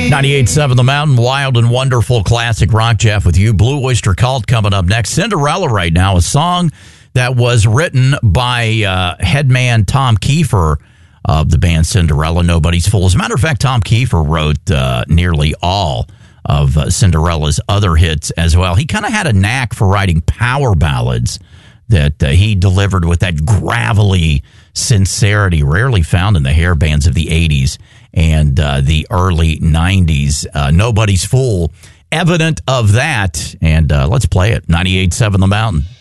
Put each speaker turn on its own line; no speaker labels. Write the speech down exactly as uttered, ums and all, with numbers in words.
ninety-eight point seven The Mountain, wild and wonderful classic rock, Jeff, with you. Blue Oyster Cult coming up next. Cinderella right now, a song that was written by uh, headman Tom Kiefer of the band Cinderella, Nobody's Fool. As a matter of fact, Tom Kiefer wrote uh, nearly all of uh, Cinderella's other hits as well. He kind of had a knack for writing power ballads that uh, he delivered with that gravelly sincerity rarely found in the hair bands of the eighties and uh, the early nineties. Uh, Nobody's Fool, evident of that. And uh, let's play it. ninety-eight point seven The Mountain.